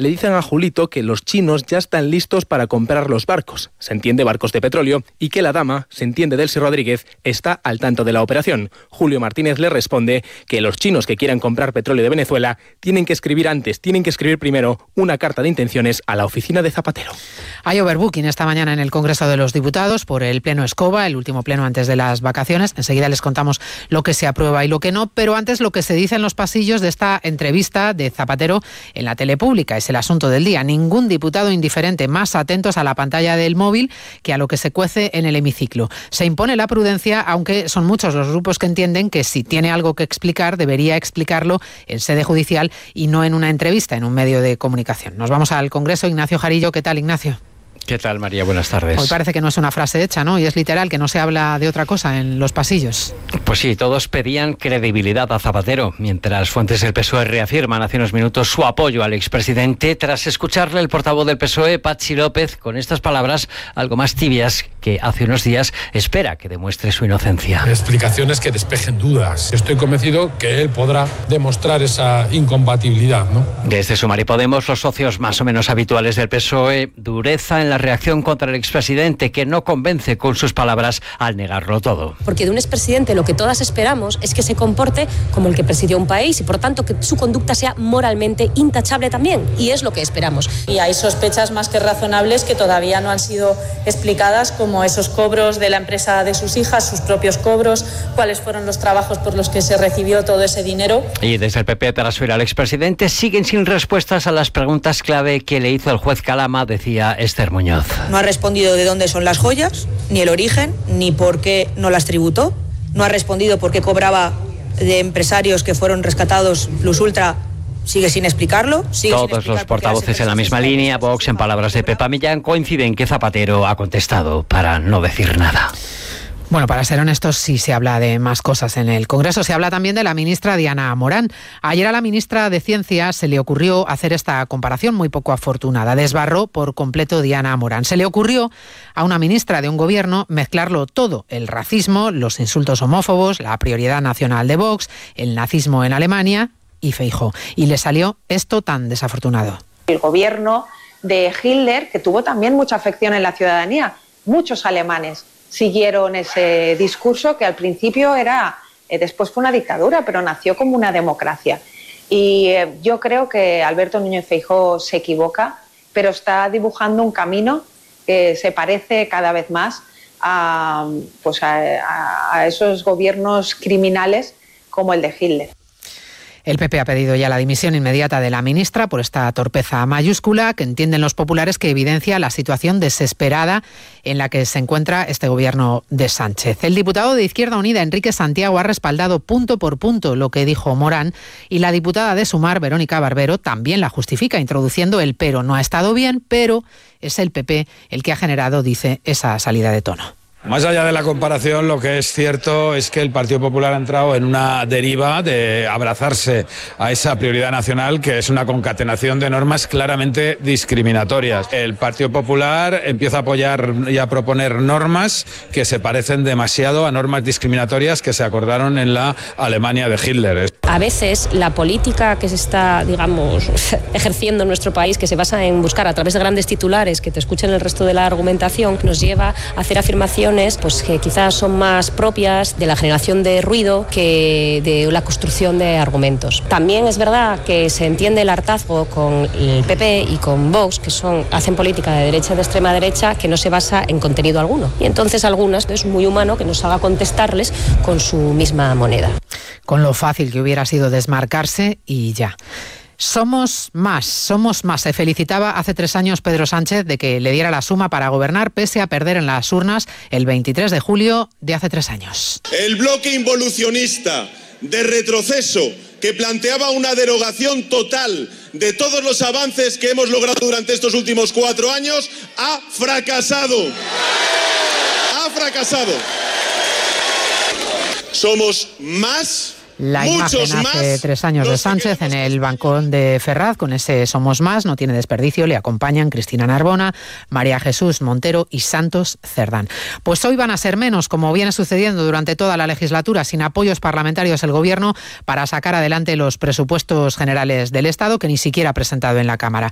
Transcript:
le dicen a Julito que los chinos ya están listos para comprar los barcos, se entiende barcos de petróleo, y que la dama, se entiende Delcy Rodríguez, está al tanto de la operación. Julio Martínez le responde que los chinos que quieran comprar petróleo de Venezuela tienen que escribir primero una carta de intenciones a la oficina de Zapatero. Hay overbooking esta mañana en el Congreso de los Diputados por el pleno Escoba, el último pleno antes de las vacaciones. Enseguida les contamos lo que se aprueba y lo que no, pero antes lo que se dice en los pasillos de esta entrevista de Zapatero en la tele pública. Es el asunto del día. Ningún diputado indiferente, más atentos a la pantalla del móvil que a lo que se cuece en el hemiciclo. Se impone la prudencia, aunque son muchos los grupos que entienden que si tiene algo que explicar, debería explicarlo en sede judicial y no en una entrevista en un medio de comunicación. Nos vamos al Congreso. Ignacio Jarillo, ¿qué tal, Ignacio? ¿Qué tal, María? Buenas tardes. Hoy parece que no es una frase hecha, ¿no? Y es literal, que no se habla de otra cosa en los pasillos. Pues sí, todos pedían credibilidad a Zapatero, mientras fuentes del PSOE reafirman hace unos minutos su apoyo al expresidente, tras escucharle el portavoz del PSOE, Patxi López, con estas palabras algo más tibias, que hace unos días espera que demuestre su inocencia. Explicaciones que despejen dudas. Estoy convencido que él podrá demostrar esa incompatibilidad, ¿no? Desde Sumar y Podemos, los socios más o menos habituales del PSOE, dureza en la reacción contra el expresidente, que no convence con sus palabras al negarlo todo. Porque de un expresidente lo que todas esperamos es que se comporte como el que presidió un país y por tanto que su conducta sea moralmente intachable también, y es lo que esperamos. Y hay sospechas más que razonables que todavía no han sido explicadas, como esos cobros de la empresa de sus hijas, sus propios cobros, cuáles fueron los trabajos por los que se recibió todo ese dinero. Y desde el PP, tras oír al expresidente, siguen sin respuestas a las preguntas clave que le hizo el juez Calama, decía Esther Muñoz. No ha respondido de dónde son las joyas, ni el origen, ni por qué no las tributó. No ha respondido por qué cobraba de empresarios que fueron rescatados Plus Ultra. Sigue sin explicarlo. Todos los portavoces en la misma línea. Vox, en palabras de Pepa Millán, coinciden que Zapatero ha contestado para no decir nada. Bueno, para ser honestos, sí se habla de más cosas en el Congreso. Se habla también de la ministra Diana Morán. Ayer a la ministra de Ciencia se le ocurrió hacer esta comparación muy poco afortunada. Desbarró por completo Diana Morán. Se le ocurrió a una ministra de un gobierno mezclarlo todo: el racismo, los insultos homófobos, la prioridad nacional de Vox, el nazismo en Alemania y Feijóo. Y le salió esto tan desafortunado. El gobierno de Hitler, que tuvo también mucha afección en la ciudadanía, muchos alemanes siguieron ese discurso que al principio era, después fue una dictadura, pero nació como una democracia. Y yo creo que Alberto Núñez Feijóo se equivoca, pero está dibujando un camino que se parece cada vez más a esos gobiernos criminales como el de Hitler. El PP ha pedido ya la dimisión inmediata de la ministra por esta torpeza mayúscula que entienden los populares que evidencia la situación desesperada en la que se encuentra este gobierno de Sánchez. El diputado de Izquierda Unida, Enrique Santiago, ha respaldado punto por punto lo que dijo Morán, y la diputada de Sumar, Verónica Barbero, también la justifica, introduciendo el pero. No ha estado bien, pero es el PP el que ha generado, dice, esa salida de tono. Más allá de la comparación, lo que es cierto es que el Partido Popular ha entrado en una deriva de abrazarse a esa prioridad nacional, que es una concatenación de normas claramente discriminatorias. El Partido Popular empieza a apoyar y a proponer normas que se parecen demasiado a normas discriminatorias que se acordaron en la Alemania de Hitler. A veces la política que se está, digamos, ejerciendo en nuestro país, que se basa en buscar a través de grandes titulares que te escuchen el resto de la argumentación, nos lleva a hacer afirmaciones pues que quizás son más propias de la generación de ruido que de la construcción de argumentos. También es verdad que se entiende el hartazgo con el PP y con Vox, que hacen política de derecha y de extrema derecha que no se basa en contenido alguno. Y entonces algunas es muy humano que nos haga contestarles con su misma moneda. Con lo fácil que hubiera sido desmarcarse y ya. Somos más. Se felicitaba hace 3 años Pedro Sánchez de que le diera la suma para gobernar, pese a perder en las urnas el 23 de julio de hace 3 años. El bloque involucionista de retroceso, que planteaba una derogación total de todos los avances que hemos logrado durante estos últimos 4 años, ha fracasado. Ha fracasado. Somos más. La imagen hace 3 años de Sánchez en el balcón de Ferraz, con ese Somos Más, no tiene desperdicio. Le acompañan Cristina Narbona, María Jesús Montero y Santos Cerdán. Pues hoy van a ser menos, como viene sucediendo durante toda la legislatura, sin apoyos parlamentarios el Gobierno para sacar adelante los presupuestos generales del Estado, que ni siquiera ha presentado en la Cámara.